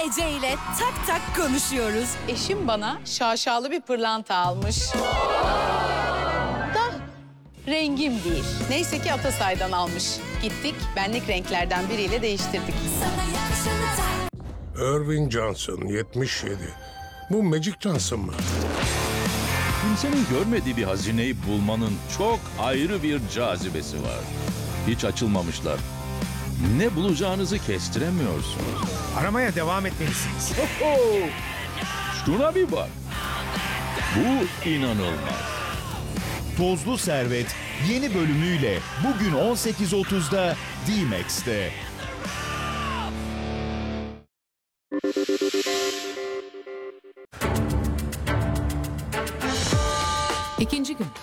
Ece ile tak tak konuşuyoruz. Eşim bana şaşalı bir pırlanta almış. Da rengim değil. Neyse ki Atasay'dan almış. Gittik, benlik renklerden biriyle değiştirdik. Irving Johnson, 77. Bu Magic Johnson mı? Kimsenin görmediği bir hazineyi bulmanın çok ayrı bir cazibesi var. Hiç açılmamışlar. Ne bulacağınızı kestiremiyorsunuz. Aramaya devam etmelisiniz. Şuna bir bak. Bu inanılmaz. Tozlu Servet yeni bölümüyle bugün 18.30'da D-Max'te. İkinci gün.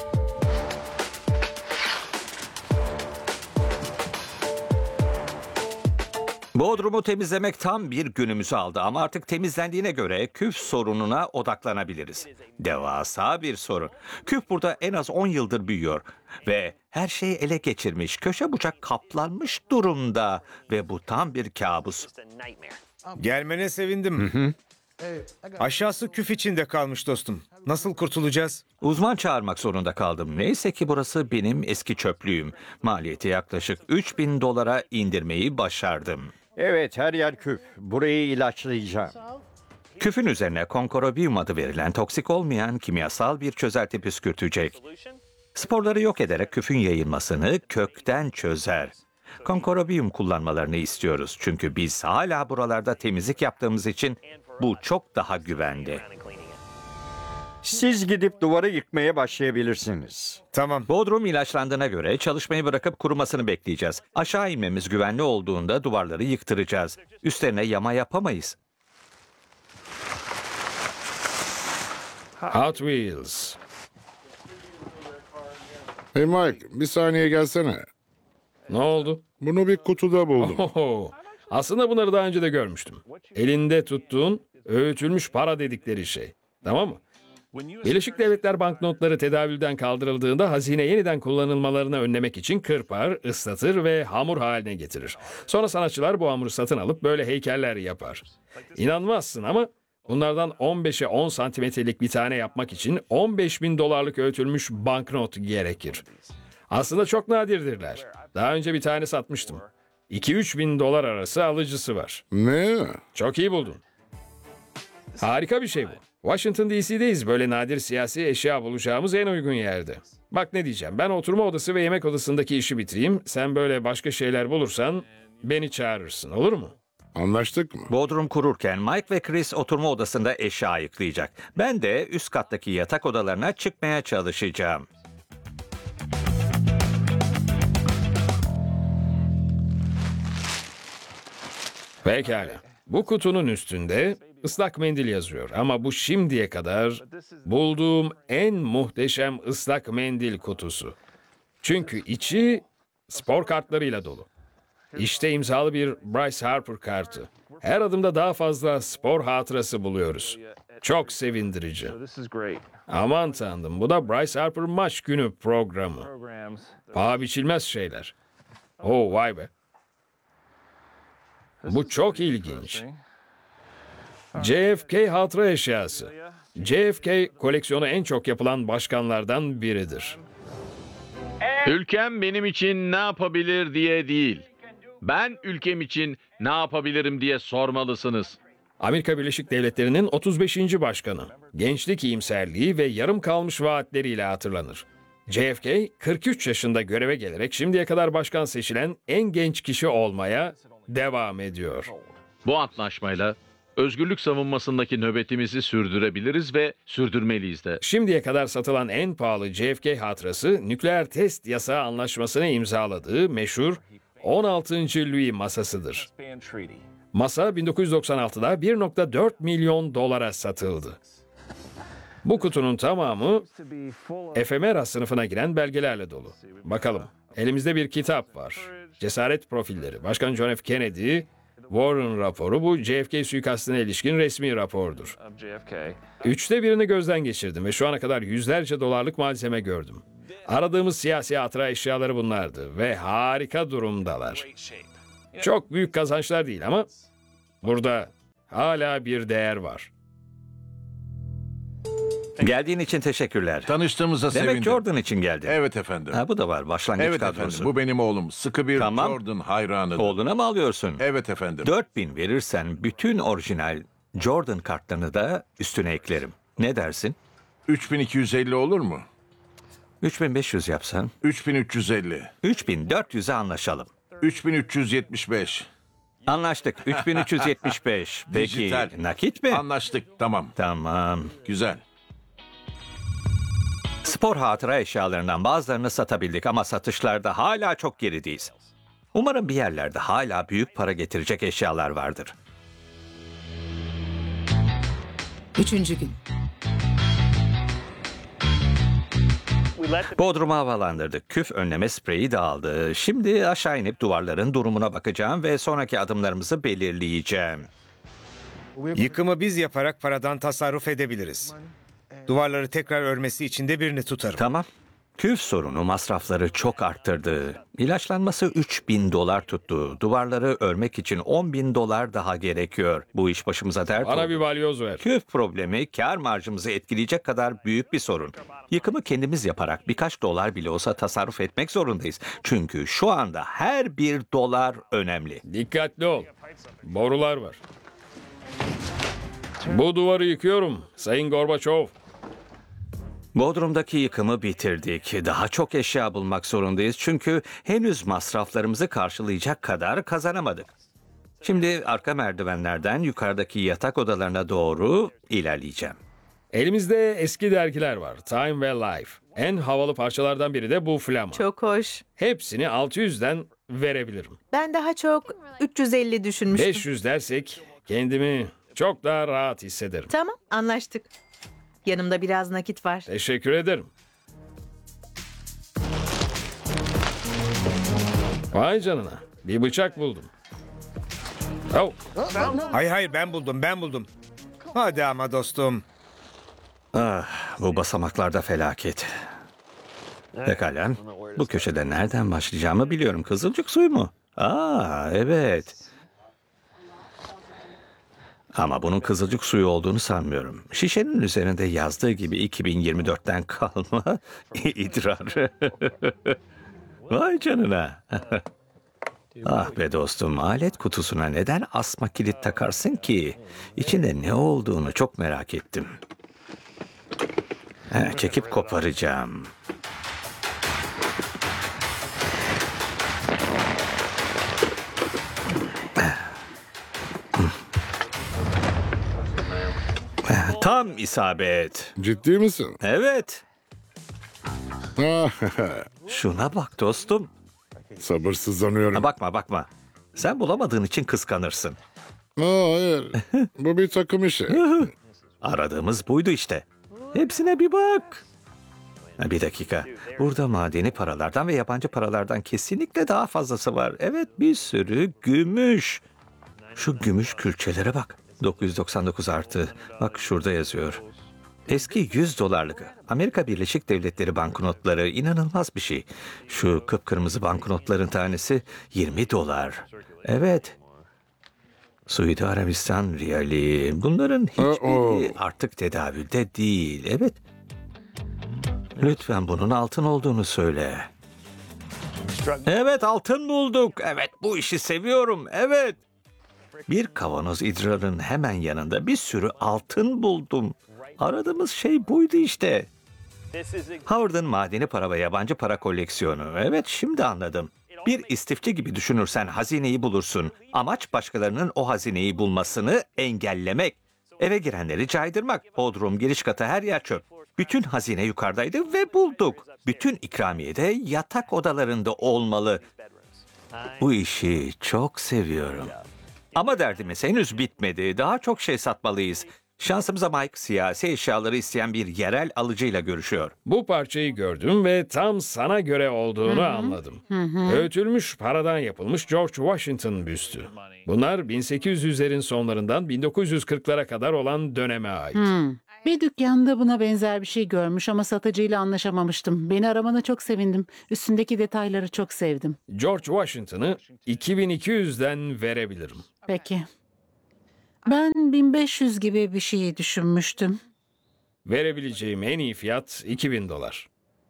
Bodrumu temizlemek tam bir günümüzü aldı ama artık temizlendiğine göre küf sorununa odaklanabiliriz. Devasa bir sorun. Küf burada en az 10 yıldır büyüyor ve her şeyi ele geçirmiş, köşe bucak kaplanmış durumda ve bu tam bir kabus. Gelmene sevindim. Aşağısı küf içinde kalmış dostum. Nasıl kurtulacağız? Uzman çağırmak zorunda kaldım. Neyse ki burası benim eski çöplüğüm. Maliyeti yaklaşık $3.000 indirmeyi başardım. Evet, her yer küf. Burayı ilaçlayacağım. Küfün üzerine konkorobium adı verilen toksik olmayan kimyasal bir çözelti püskürtecek. Sporları yok ederek küfün yayılmasını kökten çözer. Konkorobium kullanmalarını istiyoruz çünkü biz hala buralarda temizlik yaptığımız için bu çok daha güvenli. Siz gidip duvarı yıkmaya başlayabilirsiniz. Tamam. Bodrum ilaçlandığına göre çalışmayı bırakıp kurumasını bekleyeceğiz. Aşağı inmemiz güvenli olduğunda duvarları yıktıracağız. Üstlerine yama yapamayız. Hot Wheels. Hey Mike, bir saniye gelsene. Ne oldu? Bunu bir kutuda buldum. Oho. Aslında bunları daha önce de görmüştüm. Elinde tuttuğun öğütülmüş para dedikleri şey. Tamam mı? Birleşik Devletler banknotları tedavülden kaldırıldığında hazine yeniden kullanılmalarını önlemek için kırpar, ıslatır ve hamur haline getirir. Sonra sanatçılar bu hamuru satın alıp böyle heykeller yapar. İnanmazsın ama bunlardan 15'e 10 santimetrelik bir tane yapmak için $15.000 öğütülmüş banknot gerekir. Aslında çok nadirdirler. Daha önce bir tane satmıştım. 2-3 bin dolar arası alıcısı var. Ne? Çok iyi buldun. Harika bir şey bu. Washington DC'deyiz. Böyle nadir siyasi eşya bulacağımız en uygun yerde. Bak ne diyeceğim. Ben oturma odası ve yemek odasındaki işi bitireyim. Sen böyle başka şeyler bulursan beni çağırırsın. Olur mu? Anlaştık mı? Bodrum kururken Mike ve Chris oturma odasında eşya ayıklayacak. Ben de üst kattaki yatak odalarına çıkmaya çalışacağım. Pekala. Bu kutunun üstünde ıslak mendil yazıyor ama bu şimdiye kadar bulduğum en muhteşem ıslak mendil kutusu. Çünkü içi spor kartlarıyla dolu. İşte imzalı bir Bryce Harper kartı. Her adımda daha fazla spor hatırası buluyoruz. Çok sevindirici. Aman tanrım, bu da Bryce Harper maç günü programı. Paha biçilmez şeyler. Oh vay be. Bu çok ilginç. JFK hatıra eşyası. JFK koleksiyonu en çok yapılan başkanlardan biridir. Ülkem benim için ne yapabilir diye değil. Ben ülkem için ne yapabilirim diye sormalısınız. Amerika Birleşik Devletleri'nin 35. başkanı. Gençlik iyimserliği ve yarım kalmış vaatleriyle hatırlanır. JFK 43 yaşında göreve gelerek şimdiye kadar başkan seçilen en genç kişi olmaya devam ediyor. Bu antlaşmayla özgürlük savunmasındaki nöbetimizi sürdürebiliriz ve sürdürmeliyiz de. Şimdiye kadar satılan en pahalı JFK hatırası nükleer test yasağı anlaşmasını imzaladığı meşhur 16. Louis masasıdır. Masa 1996'da 1,4 milyon dolara satıldı. Bu kutunun tamamı efemera sınıfına giren belgelerle dolu. Bakalım, elimizde bir kitap var. Cesaret profilleri, Başkan John F. Kennedy, Warren raporu bu JFK suikastına ilişkin resmi rapordur. 1/3'ünü gözden geçirdim ve şu ana kadar yüzlerce dolarlık malzeme gördüm. Aradığımız siyasi hatıra eşyaları bunlardı ve harika durumdalar. Çok büyük kazançlar değil ama burada hala bir değer var. Geldiğin için teşekkürler. Tanıştığımıza Demek sevindim. Jordan için geldin. Evet efendim. Ha, bu da var. Başlangıç Evet kadrosu. efendim. Bu benim oğlum. Sıkı bir Tamam. Jordan hayranıdır. Oğluna mı alıyorsun? Evet efendim. 4000 verirsen bütün orijinal Jordan kartlarını da üstüne eklerim. Ne dersin? 3250 olur mu? 3500 yapsan. 3350. 3400'e anlaşalım. 3375. Anlaştık. 3375. Peki Dijital. nakit mi? Anlaştık. Tamam. Tamam. Güzel. Spor hatıra eşyalarından bazılarını satabildik ama satışlarda hala çok gerideyiz. Umarım bir yerlerde hala büyük para getirecek eşyalar vardır. 3. gün. Bodrum'u havalandırdık. Küf önleme spreyi dağıldı. Şimdi aşağı inip duvarların durumuna bakacağım ve sonraki adımlarımızı belirleyeceğim. Yıkımı biz yaparak paradan tasarruf edebiliriz. Duvarları tekrar örmesi için de birini tutarım. Tamam. Küf sorunu masrafları çok arttırdı. İlaçlanması $3000 tuttu. Duvarları örmek için $10.000 daha gerekiyor. Bu iş başımıza dert Bana oldu. bir balyoz ver. Küf problemi kar marjımızı etkileyecek kadar büyük bir sorun. Yıkımı kendimiz yaparak birkaç dolar bile olsa tasarruf etmek zorundayız. Çünkü şu anda her bir dolar önemli. Dikkatli ol. Borular var. Bu duvarı yıkıyorum Sayın Gorbaçov. Bodrum'daki yıkımı bitirdik. Daha çok eşya bulmak zorundayız çünkü henüz masraflarımızı karşılayacak kadar kazanamadık. Şimdi arka merdivenlerden yukarıdaki yatak odalarına doğru ilerleyeceğim. Elimizde eski dergiler var. Time ve Life. En havalı parçalardan biri de bu flama. Çok hoş. Hepsini 600'den verebilirim. Ben daha çok 350 düşünmüştüm. 500 dersek kendimi çok daha rahat hissederim. Tamam, anlaştık. Yanımda biraz nakit var. Teşekkür ederim. Vay canına. Bir bıçak buldum. Oh, Hayır ben buldum. Hadi ama dostum. Bu basamaklarda felaket. Pekala. Bu köşede nereden başlayacağımı biliyorum. Kızılcık suyu mu? Evet. Ama bunun kızılcık suyu olduğunu sanmıyorum. Şişenin üzerinde yazdığı gibi 2024'ten kalma idrar. Vay canına. Ah be dostum, alet kutusuna neden asma kilit takarsın ki? İçinde ne olduğunu çok merak ettim. Çekip koparacağım. Tam isabet. Ciddi misin? Evet. Şuna bak dostum. Sabırsızlanıyorum. Bakma. Sen bulamadığın için kıskanırsın. Hayır. Bu bir takım işi. Aradığımız buydu işte. Hepsine bir bak. Bir dakika. Burada madeni paralardan ve yabancı paralardan kesinlikle daha fazlası var. Evet, bir sürü gümüş. Şu gümüş külçelere bak. 999 artı. Bak şurada yazıyor. Eski 100 dolarlık Amerika Birleşik Devletleri banknotları, inanılmaz bir şey. Şu kıpkırmızı banknotların tanesi 20 dolar. Evet. Suudi Arabistan riyali. Bunların hiçbiri artık tedavülde değil. Evet. Lütfen bunun altın olduğunu söyle. Evet, altın bulduk. Evet, bu işi seviyorum. Evet. Bir kavanoz idrarın hemen yanında bir sürü altın buldum. Aradığımız şey buydu işte. Howard'ın madeni para ve yabancı para koleksiyonu. Evet, şimdi anladım. Bir istifçi gibi düşünürsen hazineyi bulursun. Amaç başkalarının o hazineyi bulmasını engellemek. Eve girenleri caydırmak. Bodrum, giriş katı, her yer çöp. Bütün hazine yukarıdaydı ve bulduk. Bütün ikramiye de yatak odalarında olmalı. Bu işi çok seviyorum. Ama derdimiz henüz bitmedi. Daha çok şey satmalıyız. Şansımıza Mike siyasi eşyaları isteyen bir yerel alıcıyla görüşüyor. bu parçayı gördüm ve tam sana göre olduğunu anladım. Öğütülmüş paradan yapılmış George Washington büstü. Bunlar 1800'lerin sonlarından 1940'lara kadar olan döneme ait. Bir dükkanda buna benzer bir şey görmüş ama satıcıyla anlaşamamıştım. Beni aramana çok sevindim. Üstündeki detayları çok sevdim. George Washington'ı 2200'den verebilirim. Peki. Ben 1500 gibi bir şey düşünmüştüm. Verebileceğim en iyi fiyat $2000.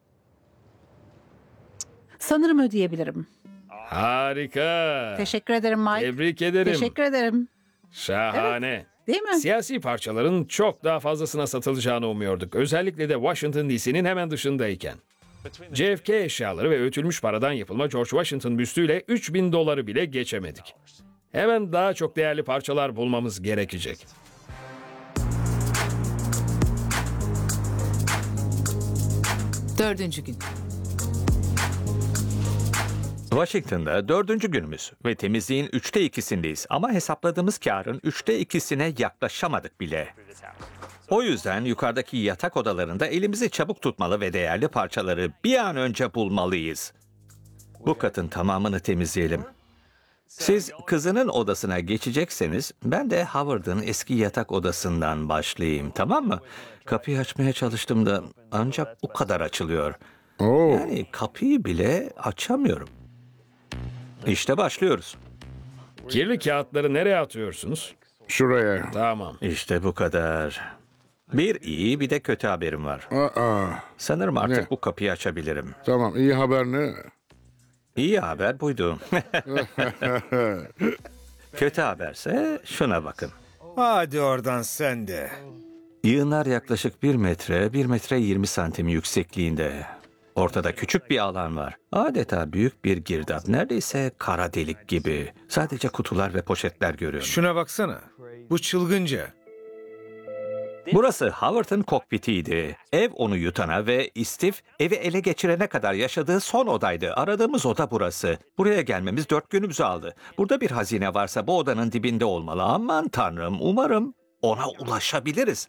Sanırım ödeyebilirim. Harika. Teşekkür ederim Mike. Tebrik ederim. Teşekkür ederim. Şahane. Değil mi? Siyasi parçaların çok daha fazlasına satılacağını umuyorduk. Özellikle de Washington DC'nin hemen dışındayken. JFK eşyaları ve öğütülmüş paradan yapılma George Washington büstüyle $3000 bile geçemedik. Hemen daha çok değerli parçalar bulmamız gerekecek. Dördüncü gün. Washington'da 4. günümüz ve temizliğin 2/3'ündeyiz ama hesapladığımız karın 2/3'üne yaklaşamadık bile. O yüzden yukarıdaki yatak odalarında elimizi çabuk tutmalı ve değerli parçaları bir an önce bulmalıyız. Bu katın tamamını temizleyelim. Siz kızının odasına geçecekseniz ben de Howard'ın eski yatak odasından başlayayım, tamam mı? Kapıyı açmaya çalıştım da ancak o kadar açılıyor. Yani kapıyı bile açamıyorum. İşte başlıyoruz. Kirli kağıtları nereye atıyorsunuz? Şuraya. Tamam. İşte bu kadar. Bir iyi bir de kötü haberim var. Sanırım artık Ne? bu kapıyı açabilirim. Tamam, iyi haber ne? İyi haber buydu. Kötü haberse şuna bakın. Hadi oradan sen de. Yığınlar yaklaşık 1 metre, 1 metre 20 santim yüksekliğinde. Ortada küçük bir alan var. Adeta büyük bir girdap. Neredeyse kara delik gibi. Sadece kutular ve poşetler görüyorum. Şuna baksana. Bu çılgınca. Burası Howard'ın kokpitiydi. Ev onu yutana ve Steve evi ele geçirene kadar yaşadığı son odaydı. Aradığımız oda burası. Buraya gelmemiz 4 günümüzü aldı. Burada bir hazine varsa bu odanın dibinde olmalı. Aman tanrım, umarım ona ulaşabiliriz.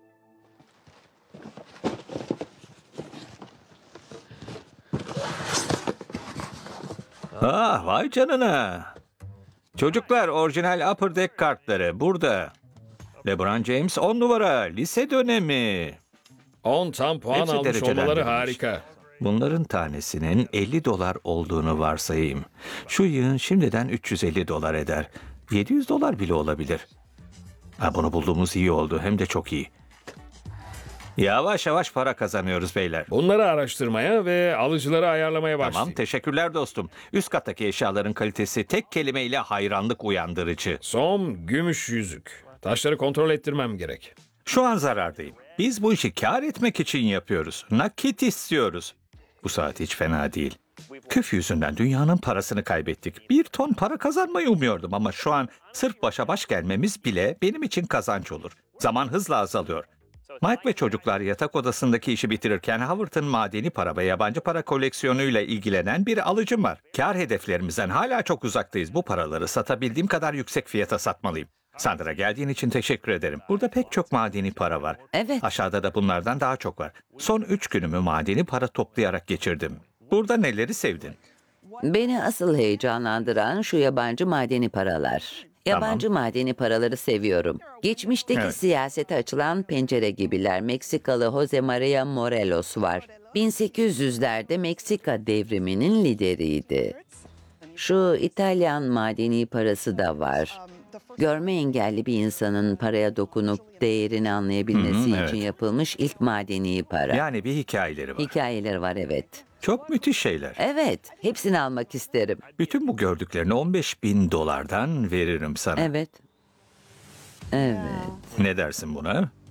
Ah, vay canına. Çocuklar, orijinal Upper Deck kartları burada. LeBron James 10 numara, lise dönemi. 10 tam puan Hepsi almış olmaları derecelendirilmiş. harika. Bunların tanesinin $50 olduğunu varsayayım. Şu yığın şimdiden $350 eder. $700 bile olabilir. Bunu bulduğumuz iyi oldu, hem de çok iyi. Yavaş yavaş para kazanıyoruz beyler. Bunları araştırmaya ve alıcıları ayarlamaya Tamam, başlayın. teşekkürler dostum. Üst kattaki eşyaların kalitesi tek kelimeyle hayranlık uyandırıcı. Som, gümüş yüzük. Taşları kontrol ettirmem gerek. Şu an zarardayım. Biz bu işi kâr etmek için yapıyoruz. Nakit istiyoruz. Bu saat hiç fena değil. Küf yüzünden dünyanın parasını kaybettik. 1 ton para kazanmayı umuyordum ama şu an sırf başa baş gelmemiz bile benim için kazanç olur. Zaman hızla azalıyor. Mike ve çocuklar yatak odasındaki işi bitirirken Howard'ın madeni para ve yabancı para koleksiyonuyla ilgilenen bir alıcım var. Kâr hedeflerimizden hala çok uzaktayız. Bu paraları satabildiğim kadar yüksek fiyata satmalıyım. Sandra, geldiğin için teşekkür ederim. Burada pek çok madeni para var. Evet. Aşağıda da bunlardan daha çok var. Son 3 günümü madeni para toplayarak geçirdim. Burada neleri sevdin? Beni asıl heyecanlandıran şu yabancı madeni paralar. Yabancı madeni paraları seviyorum. Geçmişteki Evet. siyasete açılan pencere gibiler. Meksikalı Jose Maria Morelos var. 1800'lerde Meksika devriminin lideriydi. Şu İtalyan madeni parası da var. Görme engelli bir insanın paraya dokunup değerini anlayabilmesi evet. için yapılmış ilk madeni para. Yani bir hikayeleri var. Hikayeleri var, evet. Çok müthiş şeyler. Evet, hepsini almak isterim. Bütün bu gördüklerini $15.000'dan veririm sana. Evet. Evet. Ne dersin buna?